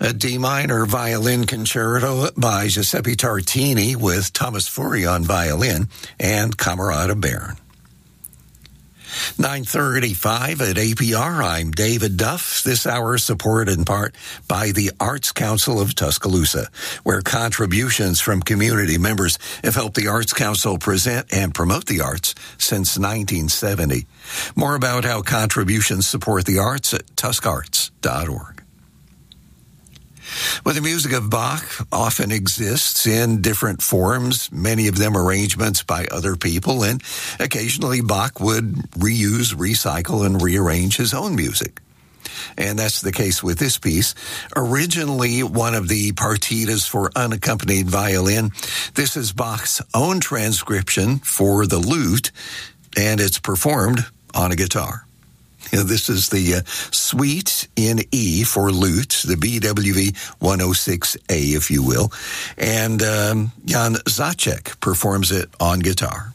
A D minor violin concerto by Giuseppe Tartini with Thomas Furey on violin and Camerata Baron. 9:35 at APR. I'm David Duff. This hour supported in part by the Arts Council of Tuscaloosa, where contributions from community members have helped the Arts Council present and promote the arts since 1970. More about how contributions support the arts at tuscarts.org. Well, the music of Bach often exists in different forms, many of them arrangements by other people, and occasionally Bach would reuse, recycle, and rearrange his own music. And that's the case with this piece. Originally one of the partitas for unaccompanied violin, this is Bach's own transcription for the lute, and it's performed on a guitar. This is the suite in E for lute, the BWV 106A, if you will. And Jan Zacek performs it on guitar.